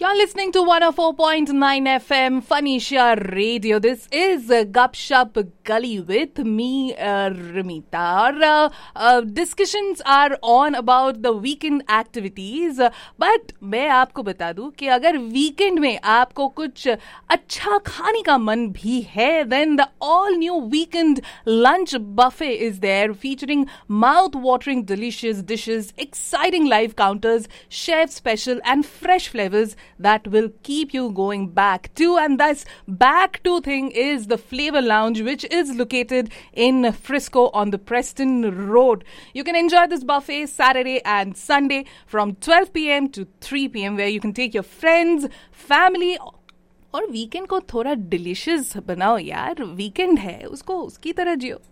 You're listening to 104.9 FM Phanisha Radio. This is Gupshup Gully with me, Ramita. Our discussions are on about the weekend activities. But मैं आपको बता दूं कि अगर weekend में आपको कुछ अच्छा खाने का मन भी है, then the all new weekend lunch buffet is there, featuring mouth-watering delicious dishes, exciting live counters, chef special and fresh flavors that will keep you going back to. And this back to thing is the Flavor Lounge, which is located in Frisco on the Preston Road. You can enjoy this buffet Saturday and Sunday from 12 p.m. to 3 p.m. where you can take your friends, family और weekend को थोड़ा delicious बनाओ यार. Weekend है, उसको उसकी तरह जियो.